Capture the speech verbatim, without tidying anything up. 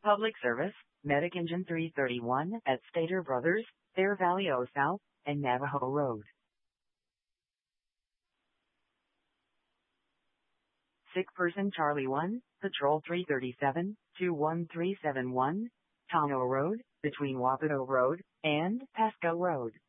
Public service, Medic Engine three thirty-one at Stater Brothers, Bear Valley O South, and Navajo Road. Sick person Charlie one, Patrol three thirty-seven, two one three seven one, Tono Road, between Wapato Road and Pasco Road.